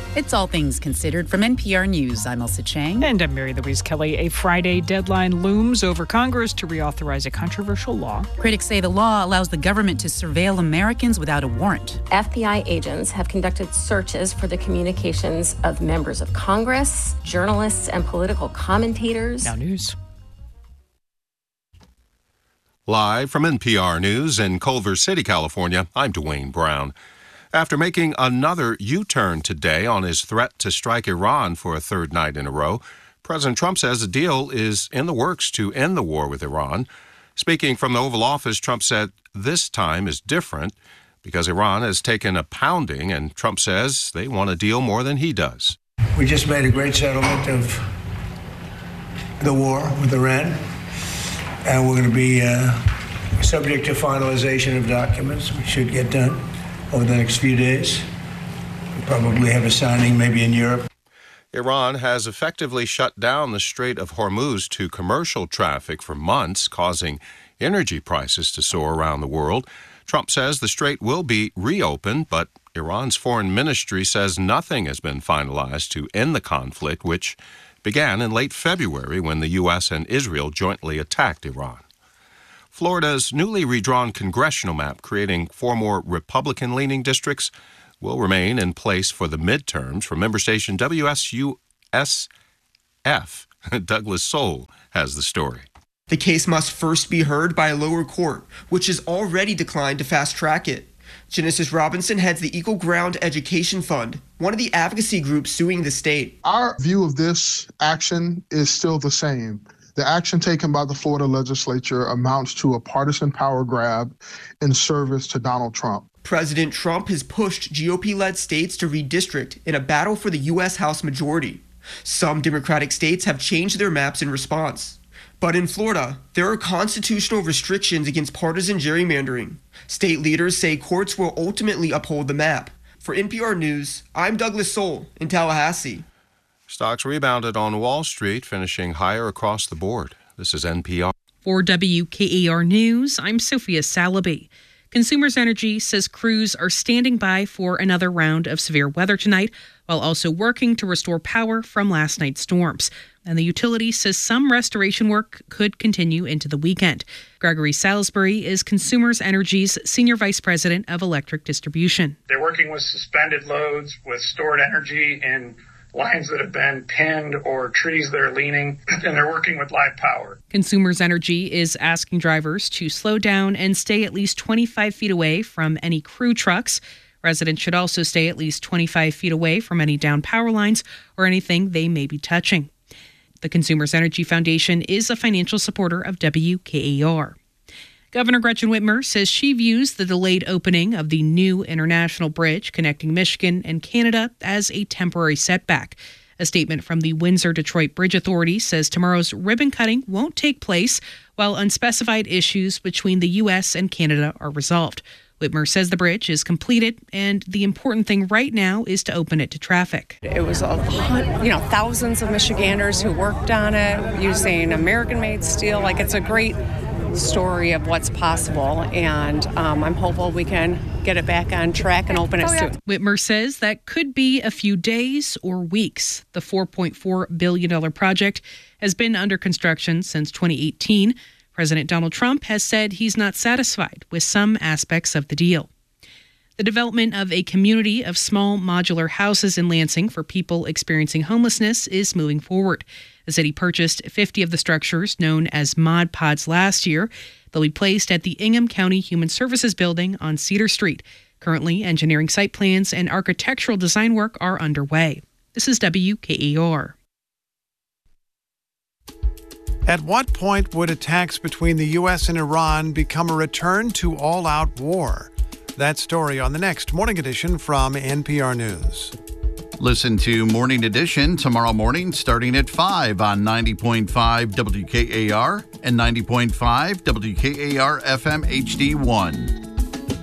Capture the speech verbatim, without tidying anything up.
It's All Things Considered from N P R News. I'm Elsa Chang. And I'm Mary Louise Kelly. A Friday deadline looms over Congress to reauthorize a controversial law. Critics say the law allows the government to surveil Americans without a warrant. F B I agents have conducted searches for the communications of members of Congress, journalists, and political commentators. Now news. Live from N P R News in Culver City, California, I'm Dwayne Brown. After making another U-turn today on his threat to strike Iran for a third night in a row, President Trump says a deal is in the works to end the war with Iran. Speaking from the Oval Office, Trump said this time is different because Iran has taken a pounding, and Trump says they want a deal more than he does. We just made a great settlement of the war with Iran, and we're going to be uh, subject to finalization of documents. We should get done over the next few days. We'll probably have a signing maybe in Europe. Iran has effectively shut down the Strait of Hormuz to commercial traffic for months, causing energy prices to soar around the world. Trump says the strait will be reopened, but Iran's foreign ministry says nothing has been finalized to end the conflict, which began in late February when the U S and Israel jointly attacked Iran. Florida's newly redrawn congressional map, creating four more Republican-leaning districts, will remain in place for the midterms. From member station W S U S F, Douglas Soul has the story. The case must first be heard by a lower court, which has already declined to fast-track it. Genesis Robinson heads the Equal Ground Education Fund, one of the advocacy groups suing the state. Our view of this action is still the same. The action taken by the Florida legislature amounts to a partisan power grab in service to Donald Trump. President Trump has pushed G O P-led states to redistrict in a battle for the U S House majority. Some Democratic states have changed their maps in response. But in Florida, there are constitutional restrictions against partisan gerrymandering. State leaders say courts will ultimately uphold the map. For N P R News, I'm Douglas Soul in Tallahassee. Stocks rebounded on Wall Street, finishing higher across the board. This is N P R. For W K A R News, I'm Sophia Salaby. Consumers Energy says crews are standing by for another round of severe weather tonight, while also working to restore power from last night's storms. And the utility says some restoration work could continue into the weekend. Gregory Salisbury is Consumers Energy's Senior Vice President of Electric Distribution. They're working with suspended loads, with stored energy and lines that have been pinned or trees that are leaning, and they're working with live power. Consumers Energy is asking drivers to slow down and stay at least twenty-five feet away from any crew trucks. Residents should also stay at least twenty-five feet away from any downed power lines or anything they may be touching. The Consumers Energy Foundation is a financial supporter of W K A R. Governor Gretchen Whitmer says she views the delayed opening of the new international bridge connecting Michigan and Canada as a temporary setback. A statement from the Windsor-Detroit Bridge Authority says tomorrow's ribbon cutting won't take place while unspecified issues between the U S and Canada are resolved. Whitmer says the bridge is completed, and the important thing right now is to open it to traffic. It was, a, you know, thousands of Michiganders who worked on it using American-made steel. Like, it's a great story of what's possible, and um, I'm hopeful we can get it back on track and open it soon. Whitmer says that could be a few days or weeks. The four point four billion dollars project has been under construction since twenty eighteen. President Donald Trump has said he's not satisfied with some aspects of the deal. The development of a community of small modular houses in Lansing for people experiencing homelessness is moving forward. The city purchased fifty of the structures known as Mod Pods last year. They'll be placed at the Ingham County Human Services Building on Cedar Street. Currently, engineering site plans and architectural design work are underway. This is W K A R. At what point would attacks between the U S and Iran become a return to all-out war? That story on the next Morning Edition from N P R News. Listen to Morning Edition tomorrow morning starting at five on ninety point five W K A R and ninety point five W K A R F M H D one.